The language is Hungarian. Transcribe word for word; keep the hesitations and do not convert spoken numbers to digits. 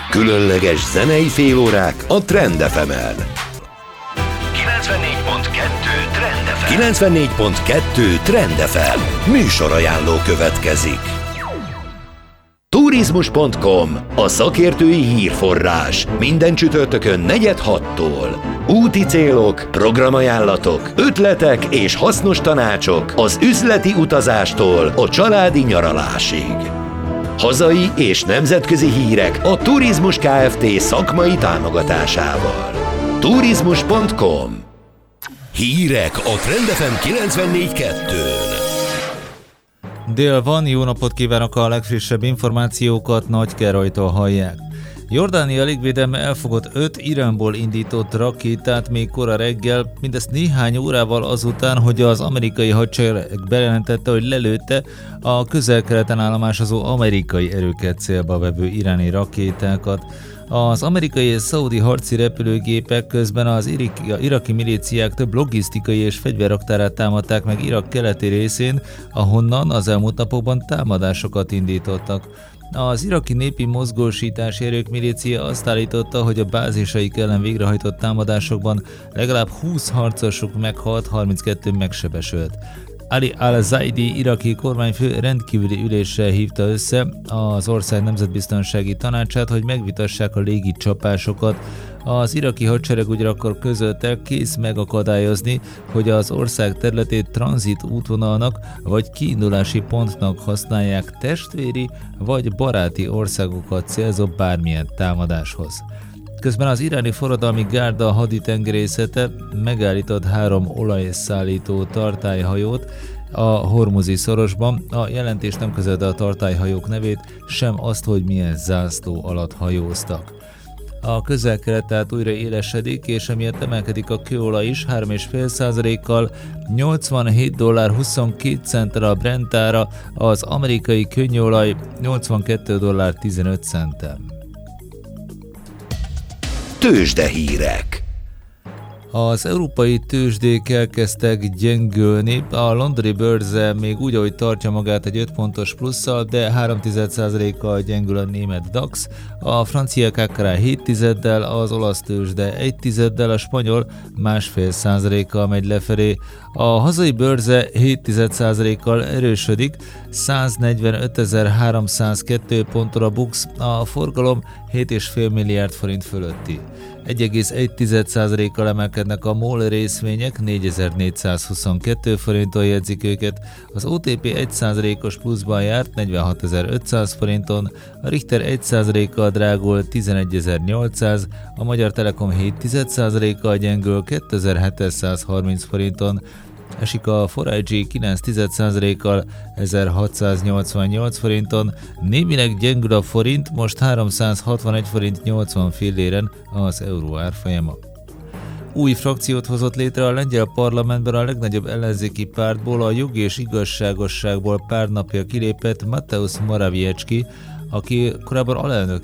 Különleges zenei félórák a Trend ef emen. kilencvennégy pont kettő Trend ef em. kilencvennégy pont kettő Trend ef em. Műsorajánló következik. Turizmus pont com, a szakértői hírforrás. Minden csütörtökön negyed hattól. Úti célok, programajánlatok, ötletek és hasznos tanácsok az üzleti utazástól a családi nyaralásig. Hazai és nemzetközi hírek a Turizmus Kft. Szakmai támogatásával. Turizmus pont com. Hírek a Trend ef em kilencvennégy pont kettőn. Dél van, jó napot kívánok, a legfrissebb információkat Nagy Gerajtól hallják. Jordánia légvédelme elfogott öt Iránból indított rakétát még kora reggel, mindezt néhány órával azután, hogy az amerikai hadsereg bejelentette, hogy lelőtte a közel-keleten állomásozó amerikai erőket célba vevő iráni rakétákat. Az amerikai és szaudi harci repülőgépek közben az iraki, iraki milíciák több logisztikai és fegyverraktárát támadták meg Irak keleti részén, ahonnan az elmúlt napokban támadásokat indítottak. Az iraki népi mozgósítási erők milícia azt állította, hogy a bázisaik ellen végrehajtott támadásokban legalább húsz harcosuk meghalt, harminckettő megsebesült. Ali al-Zaidi iraki kormányfő rendkívüli ülésre hívta össze az ország nemzetbiztonsági tanácsát, hogy megvitassák a légi csapásokat. Az iraki hadsereg ugyanakkor közölte, kész megakadályozni, hogy az ország területét tranzit útvonalnak vagy kiindulási pontnak használják testvéri vagy baráti országokat célzó bármilyen támadáshoz. Közben az iráni forradalmi gárda haditengerészete megállított három olajszállító tartályhajót a Hormuzi szorosban. A jelentés nem közölte a tartályhajók nevét, sem azt, hogy milyen zászló alatt hajóztak. A közel-kelet tehát újra élesedik, és emiatt emelkedik a kőolaj is három egész öt százalékkal, nyolcvanhét dollár huszonkét centtel a Brent ára, az amerikai könnyolaj nyolcvankettő dollár tizenöt centtel. Tőzsdehírek. Az európai tőzsdék elkezdtek gyengülni, a londoni bőrze még úgy, ahogy tartja magát egy öt pontos plusszal, de három egész egy százalékkal gyengül a német DAX, a francia ká ká er hét tizeddel, az olasz tőzsde egy tizeddel, a spanyol másfél százalékkal megy lefelé. A hazai bőrze hét egész egy százalékkal erősödik, száznegyvenötezer-háromszázkettő ponton a BUX, a forgalom hét egész öt milliárd forint fölötti. egy egész egy százalékkal emelkednek a MOL részvények, négyezer-négyszázhuszonkettő forinton jegyzik őket, az o té pé egy százalékos pluszban járt negyvenhatezer-ötszáz forinton, a Richter egy százalékkal drágul tizenegyezer-nyolcszáz, a Magyar Telekom hét egész egy százalékkal gyengül kétezer-hétszázharminc forinton, esik a Forágyi kilenc egész egy százalékkal ezerhatszáznyolcvannyolc forinton, némileg gyengül a forint, most háromszázhatvanegy forint nyolcvan filléren az euró árfolyama. Új frakciót hozott létre a lengyel parlamentben a legnagyobb ellenzéki pártból, a Jog és Igazságosságból pár napja kilépett Mateusz Morawiecki, aki korábban alelnök